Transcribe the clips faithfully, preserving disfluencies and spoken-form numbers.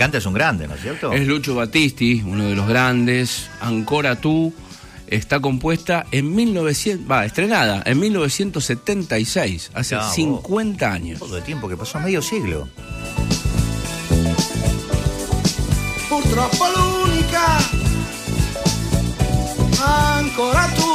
canta es un grande, ¿no es cierto? Es Lucho Battisti, uno de los grandes. Ancora tú está compuesta en mil novecientos, va, estrenada en mil novecientos setenta y seis, hace No, cincuenta años. Todo el tiempo que pasó, medio siglo. Purtroppo l'unica, ancora tú.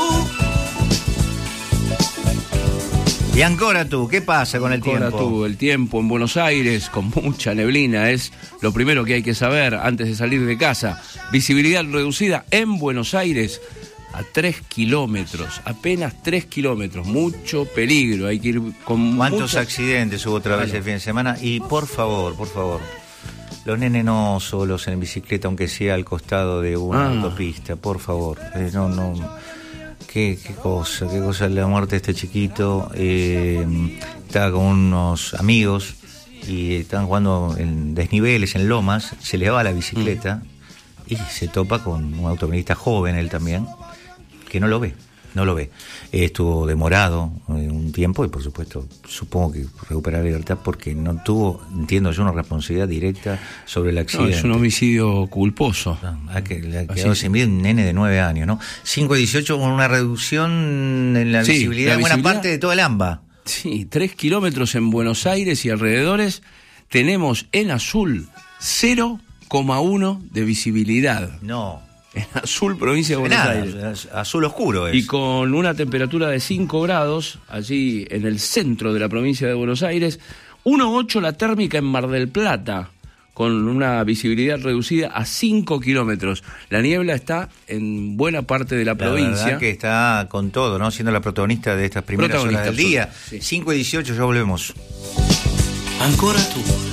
Y Ancora tú, ¿qué pasa con el Ancora tiempo? tú, el tiempo en Buenos Aires con mucha neblina es lo primero que hay que saber antes de salir de casa. Visibilidad reducida en Buenos Aires a tres kilómetros, apenas tres kilómetros, mucho peligro, hay que ir con ¿Cuántos muchas... accidentes hubo otra vez Bueno. el fin de semana? Y por favor, por favor, los nenes no solos en bicicleta, aunque sea al costado de una Ah. autopista, por favor. Eh, no, no... Qué, qué cosa, qué cosa la muerte de este chiquito. Eh, estaba con unos amigos y estaban jugando en desniveles, en lomas, se le va la bicicleta mm. y se topa con un automovilista joven, él también, que no lo ve, no lo ve. Eh, estuvo demorado eh, un tiempo y por supuesto, supongo que recuperar la libertad porque no tuvo, entiendo yo, una responsabilidad directa sobre el accidente. No, es un homicidio culposo. Ha quedado sin vida un nene de nueve años, ¿no? cinco dieciocho con una reducción en la Sí, visibilidad la de buena visibilidad- parte de todo el AMBA. Sí, tres kilómetros en Buenos Aires y alrededores. Tenemos en azul cero coma uno de visibilidad. No, En azul, provincia de Buenos nada, Aires. azul oscuro es. Y con una temperatura de cinco grados, allí en el centro de la provincia de Buenos Aires. uno coma ocho la térmica en Mar del Plata, con una visibilidad reducida a cinco kilómetros. La niebla está en buena parte de la, La provincia. verdad que está con todo, ¿no? Siendo la protagonista de estas primeras horas Protagonista del día. absoluta, sí. cinco y dieciocho, ya volvemos. Ancora tú.